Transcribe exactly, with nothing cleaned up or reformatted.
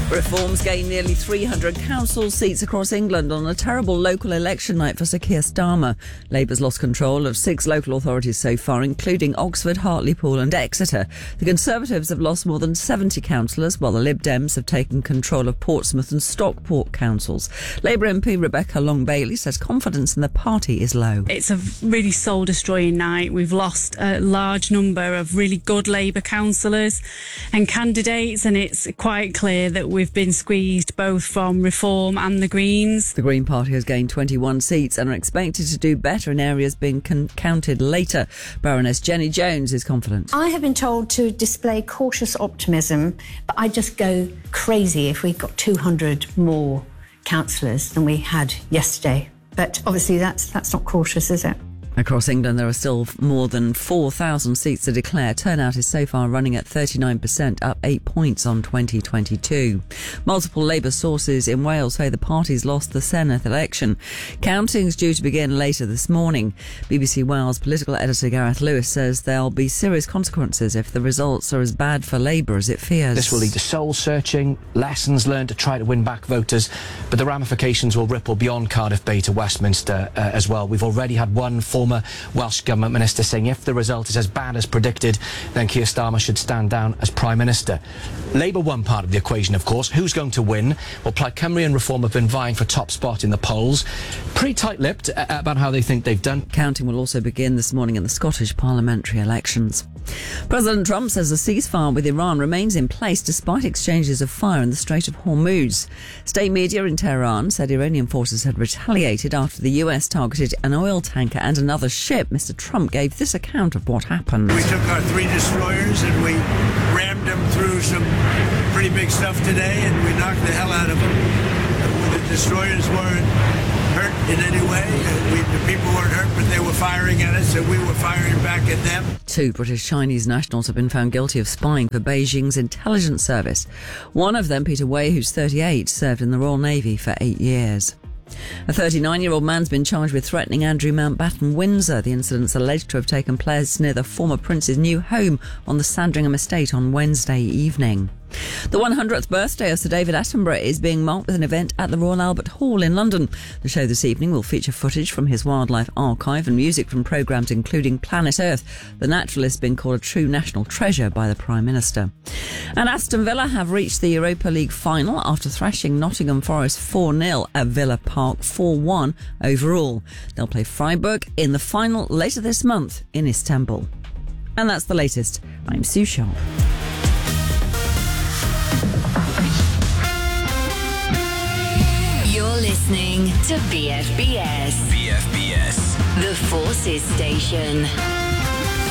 Reforms gain nearly three hundred council seats across England on a terrible local election night for Sir Keir Starmer. Labour's lost control of six local authorities so far, including Oxford, Hartlepool and Exeter. The Conservatives have lost more than seventy councillors, while the Lib Dems have taken control of Portsmouth and Stockport councils. Labour M P Rebecca Long-Bailey says confidence in the party is low. It's a really soul-destroying night. We've lost a large number of really good Labour councillors and candidates, and it's quite clear that we've been squeezed both from Reform and the Greens. The Green Party has gained twenty-one seats and are expected to do better in areas being con- counted later. Baroness Jenny Jones is confident. I have been told to display cautious optimism, but I'd just go crazy if we got two hundred more councillors than we had yesterday. But obviously that's that's not cautious, is it? Across England, there are still more than four thousand seats to declare. Turnout is so far running at thirty-nine percent, up eight points on twenty twenty-two. Multiple Labour sources in Wales say the party's lost the Senedd election. Counting's due to begin later this morning. B B C Wales political editor Gareth Lewis says there'll be serious consequences if the results are as bad for Labour as it fears. This will lead to soul-searching, lessons learned to try to win back voters, but the ramifications will ripple beyond Cardiff Bay to Westminster uh, as well. We've already had one former Welsh Government Minister saying if the result is as bad as predicted, then Keir Starmer should stand down as Prime Minister. Labour won part of the equation, of course. Who's going to win? Well, Plaid Cymru and Reform have been vying for top spot in the polls. Pretty tight-lipped uh, about how they think they've done. Counting will also begin this morning in the Scottish parliamentary elections. President Trump says the ceasefire with Iran remains in place despite exchanges of fire in the Strait of Hormuz. State media in Tehran said Iranian forces had retaliated after the U S targeted an oil tanker and another ship. Mister Trump gave this account of what happened. We took our three destroyers and we rammed them through some pretty big stuff today, and we knocked the hell out of them. The destroyers weren't hurt in any way. We, the people weren't hurt, but they were firing at us, and we were firing back at them. Two British Chinese nationals have been found guilty of spying for Beijing's intelligence service. One of them, Peter Wei, who's thirty-eight, served in the Royal Navy for eight years. A thirty-nine-year-old man's been charged with threatening Andrew Mountbatten Windsor. The incident's alleged to have taken place near the former prince's new home on the Sandringham estate on Wednesday evening. The one hundredth birthday of Sir David Attenborough is being marked with an event at the Royal Albert Hall in London. The show this evening will feature footage from his wildlife archive and music from programmes including Planet Earth. The naturalist being called a true national treasure by the Prime Minister. And Aston Villa have reached the Europa League final after thrashing Nottingham Forest four nil at Villa Park four one overall. They'll play Freiburg in the final later this month in Istanbul. And that's the latest. I'm Sue Sharp. You're listening to B F B S. B F B S. The Forces Station.